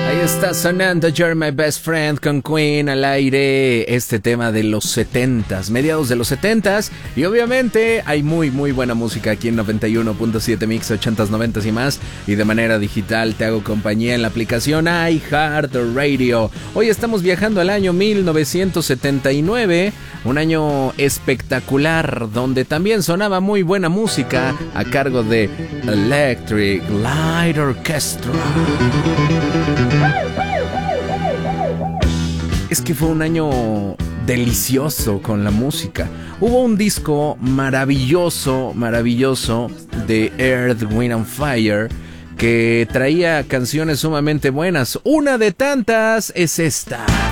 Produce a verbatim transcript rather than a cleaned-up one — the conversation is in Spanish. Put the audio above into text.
Ahí está sonando You're My Best Friend con Queen al aire. Este tema de los setentas, mediados de los setentas. Y obviamente hay muy muy buena música aquí en noventa y uno punto siete Mix, ochentas, noventas y más. Y de manera digital te hago compañía en la aplicación iHeartRadio. Hoy estamos viajando al año mil novecientos setenta y nueve. Un año espectacular donde también sonaba muy buena música a cargo de Electric Light Orchestra. Es que fue un año delicioso con la música. Hubo un disco maravilloso, maravilloso de Earth, Wind and Fire que traía canciones sumamente buenas. Una de tantas es esta.